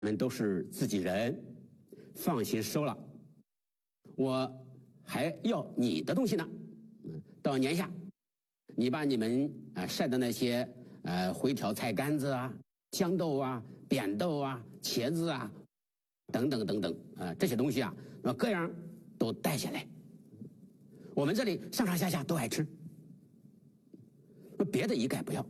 们都是自己人，放心收了。我还要你的东西呢。到年下，你把你们晒的那些回调菜干子啊、豇豆啊、扁豆啊、茄子啊等等等等这些东西啊，各样都带下来。我们这里上上下下都爱吃，别的一概不要，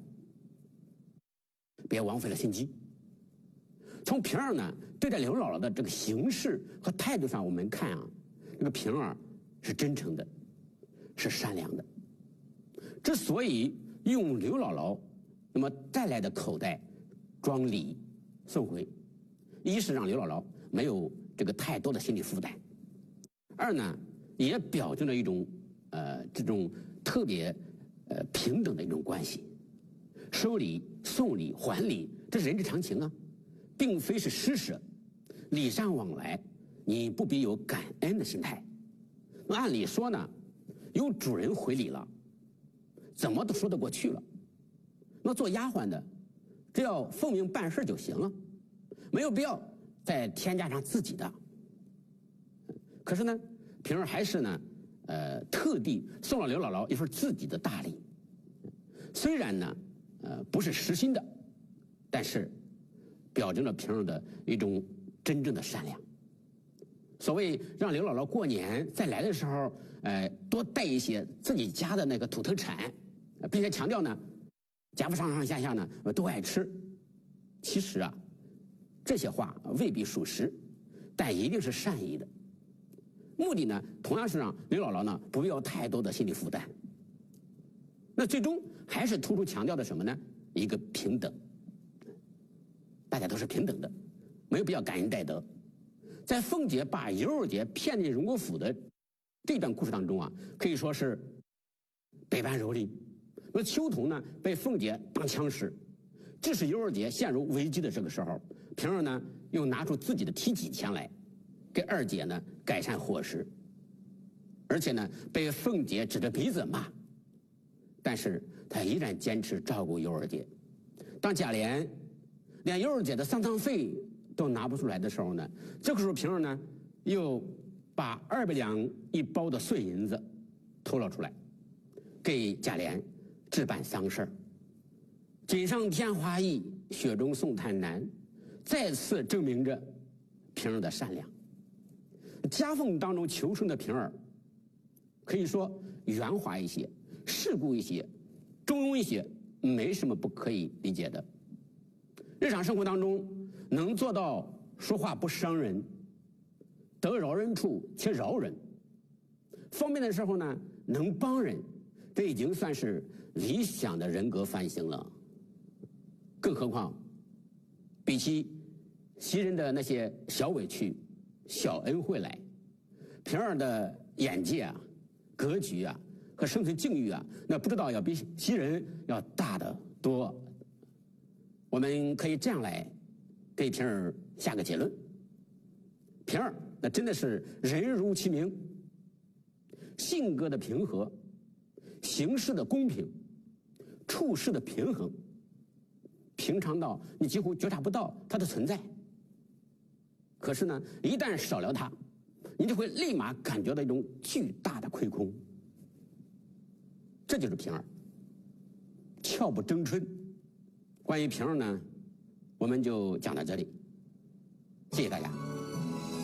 别枉费了心机。从平儿呢对待刘姥姥的这个形式和态度上，我们看啊，这个平儿是真诚的，是善良的。之所以用刘姥姥那么带来的口袋装礼送回，一是让刘姥姥没有这个太多的心理负担，二呢也表现了一种这种特别平等的一种关系。收礼送礼还礼，这是人之常情啊，并非是施舍。礼尚往来，你不必有感恩的心态。那按理说呢，有主人回礼了，怎么都说得过去了。那做丫鬟的，只要奉命办事就行了，没有必要再添加上自己的。可是呢，平儿还是呢，特地送了刘姥姥一份自己的大礼。虽然呢，不是实心的，但是表征了平儿的一种真正的善良。所谓让刘姥姥过年再来的时候，多带一些自己家的那个土特产，并且强调呢，家父上上下下呢都爱吃。其实啊，这些话未必属实，但一定是善意的。目的呢，同样是让刘姥姥呢不必要太多的心理负担。那最终还是突出强调的什么呢？一个平等，大家都是平等的，没有必要感恩戴德。在凤姐把尤二姐骗进荣国府的这段故事当中啊，可以说是百般蹂躏。那秋桐呢被凤姐当枪使，致使尤二姐陷入危机的这个时候，平儿呢又拿出自己的提己钱来，给二姐呢改善伙食，而且呢被凤姐指着鼻子骂，但是她依然坚持照顾尤二姐。当贾琏连尤二姐的丧葬费都拿不出来的时候呢，这个时候平儿呢又把200两一包的碎银子偷了出来，给贾琏置办丧事儿。锦上添花易，雪中送炭难，再次证明着平儿的善良。夹缝当中求生的平儿，可以说圆滑一些，世故一些，中庸一些，没什么不可以理解的。日常生活当中能做到说话不伤人，得饶人处且饶人，方便的时候呢能帮人，这已经算是理想的人格范型了。更何况比起袭人的那些小委屈小恩惠来，平儿的眼界啊、格局啊和生存境遇啊，那不知道要比袭人要大得多。我们可以这样来给平儿下个结论：平儿那真的是人如其名，性格的平和，行事的公平，处事的平衡，平常到你几乎觉察不到它的存在。可是呢，一旦少了它，你就会立马感觉到一种巨大的亏空。这就是平儿，俏不争春。关于平儿呢，我们就讲到这里，谢谢大家。